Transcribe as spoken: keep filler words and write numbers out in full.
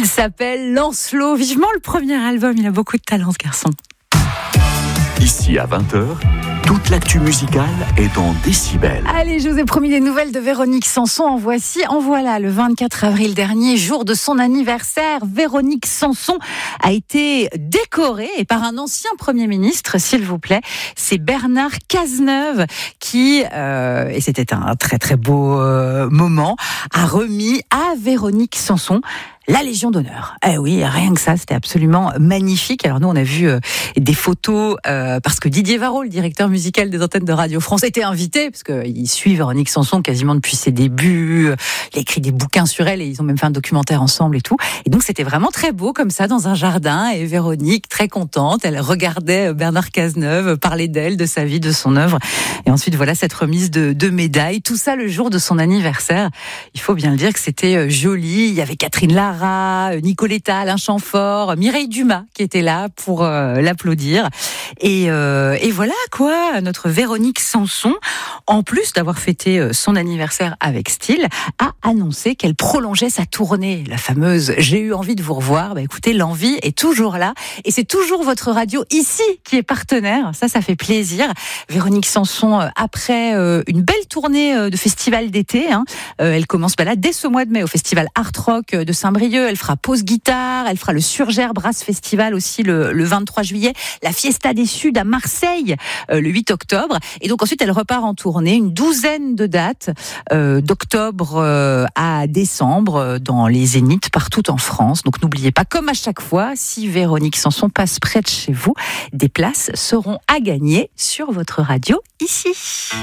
s'appelle Lancelot. Vivement le premier album, il a beaucoup de talent ce garçon. Ici à vingt heures, toute l'actu musicale est dans Décibel. Allez, je vous ai promis des nouvelles de Véronique Sanson. En voici, en voilà. Le vingt-quatre avril dernier, jour de son anniversaire, Véronique Sanson a été décorée et par un ancien Premier ministre, s'il vous plaît. C'est Bernard Cazeneuve qui, euh, et c'était un très très beau euh, moment, a remis à Véronique Sanson la Légion d'honneur. Eh oui, rien que ça, c'était absolument magnifique. Alors nous, on a vu euh, des photos euh, parce que Didier Varro, le directeur musical des antennes de Radio France, était invité parce qu'il suit Véronique Sanson quasiment depuis ses débuts. Il a écrit des bouquins sur elle et ils ont même fait un documentaire ensemble et tout. Et donc c'était vraiment très beau comme ça dans un jardin. Et Véronique, très contente, elle regardait Bernard Cazeneuve parler d'elle, de sa vie, de son œuvre. Et ensuite voilà cette remise de, de médailles. Tout ça le jour de son anniversaire. Il faut bien le dire que c'était joli. Il y avait Catherine Lara, Nicoletta, Alain Chamfort, Mireille Dumas qui était là pour euh, l'applaudir. Et, euh, et voilà quoi, notre Véronique Sanson, en plus d'avoir fêté son anniversaire avec style, a annoncé qu'elle prolongeait sa tournée, la fameuse « J'ai eu envie de vous revoir ». Bah, écoutez, l'envie est toujours là et c'est toujours votre radio ici qui est partenaire. Ça, ça fait plaisir. Véronique Sanson, après euh, une belle tournée de festival d'été, hein, euh, elle commence bah, là dès ce mois de mai au festival Art Rock de Saint-Brieuc. Elle fera pause guitare, elle fera le Surgère Brass Festival aussi le, le vingt-trois juillet, la Fiesta des Suds à Marseille euh, le huit octobre. Et donc ensuite, elle repart en tournée, une douzaine de dates euh, d'octobre euh, à décembre euh, dans les zéniths partout en France. Donc n'oubliez pas, comme à chaque fois, si Véronique Sanson passe près de chez vous, des places seront à gagner sur votre radio ici.